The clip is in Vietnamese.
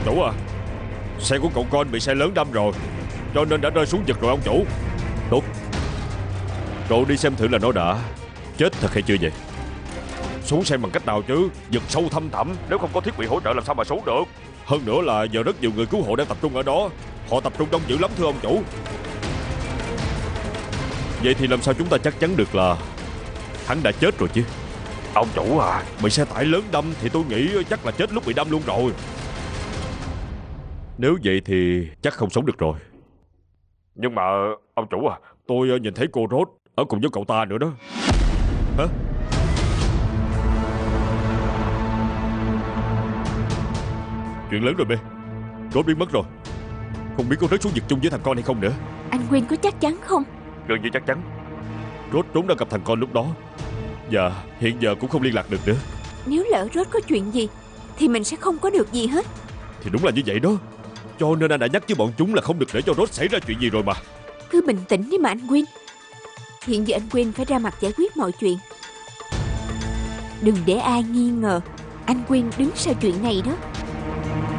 chủ à, xe của cậu con bị xe lớn đâm rồi, cho nên đã rơi xuống vực rồi ông chủ. Tốt, cậu đi xem thử là nó đã chết thật hay chưa vậy. Xuống xem bằng cách nào chứ, vực sâu thăm thẳm, nếu không có thiết bị hỗ trợ làm sao mà xuống được. Hơn nữa là giờ rất nhiều người cứu hộ đang tập trung ở đó, họ tập trung đông dữ lắm thưa ông chủ. Vậy thì làm sao chúng ta chắc chắn được là hắn đã chết rồi chứ? Ông chủ à, bị xe tải lớn đâm thì tôi nghĩ chắc là chết lúc bị đâm luôn rồi. Nếu vậy thì chắc không sống được rồi. Nhưng mà ông chủ à, tôi nhìn thấy cô Rốt ở cùng với cậu ta nữa đó. Hả? Chuyện lớn rồi bê, Rốt biến mất rồi. Không biết có rớt xuống vực chung với thằng con hay không nữa. Anh Quyên có chắc chắn không? Gần như chắc chắn. Rốt trốn ra gặp thằng con lúc đó, và hiện giờ cũng không liên lạc được nữa. Nếu lỡ Rốt có chuyện gì thì mình sẽ không có được gì hết. Thì đúng là như vậy đó, cho nên anh đã nhắc với bọn chúng là không được để cho Rốt xảy ra chuyện gì rồi mà. Cứ bình tĩnh đi mà anh Quyên. Hiện giờ anh Quyên phải ra mặt giải quyết mọi chuyện. Đừng để ai nghi ngờ anh Quyên đứng sau chuyện này đó.